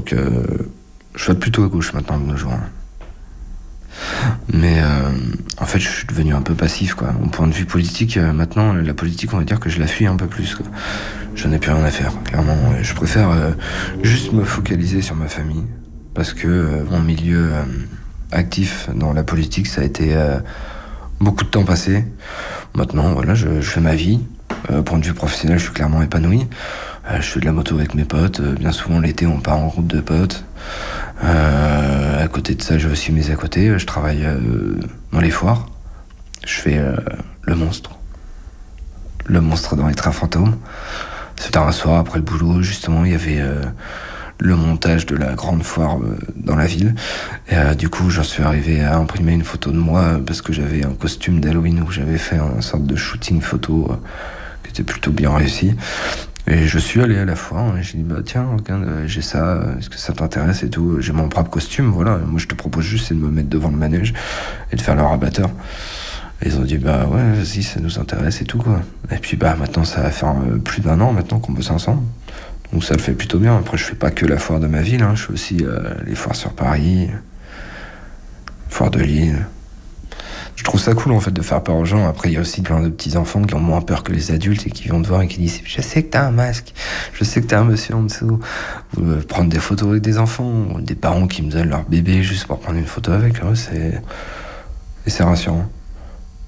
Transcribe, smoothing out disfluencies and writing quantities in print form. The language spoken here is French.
Donc je vote plutôt à gauche maintenant de nos jours. Mais en fait, je suis devenu un peu passif, quoi. Au point de vue politique, maintenant, la politique, on va dire que je la fuis un peu plus, quoi. J'en ai plus rien à faire, clairement. Je préfère juste me focaliser sur ma famille. Parce que mon milieu actif dans la politique, ça a été beaucoup de temps passé. Maintenant, voilà, je fais ma vie. Au point de vue professionnel, je suis clairement épanoui. Je fais de la moto avec mes potes. Bien souvent, l'été, on part en groupe de potes. À côté de ça, j'ai aussi mes à côté. Je travaille dans les foires. Je fais le monstre. Le monstre dans les trains fantômes. C'était un soir après le boulot, justement, il y avait le montage de la grande foire dans la ville. Et du coup, j'en suis arrivé à imprimer une photo de moi parce que j'avais un costume d'Halloween où j'avais fait une sorte de shooting photo qui était plutôt bien réussi. Et je suis allé à la foire et j'ai dit bah tiens regarde j'ai ça, est-ce que ça t'intéresse et tout, j'ai mon propre costume, voilà, moi je te propose juste c'est de me mettre devant le manège et de faire le rabatteur. Et ils ont dit bah ouais vas-y ça nous intéresse et tout quoi. Et puis bah maintenant ça va faire plus d'1 an maintenant qu'on bosse ensemble. Donc ça le fait plutôt bien. Après je fais pas que la foire de ma ville, hein. Je fais aussi les foires sur Paris, foire de Lille. Je trouve ça cool en fait de faire peur aux gens. Après il y a aussi plein de petits enfants qui ont moins peur que les adultes et qui viennent te voir et qui disent je sais que t'as un masque, je sais que t'as un monsieur en dessous. Ou prendre des photos avec des enfants, ou des parents qui me donnent leur bébé juste pour prendre une photo avec eux, c'est rassurant.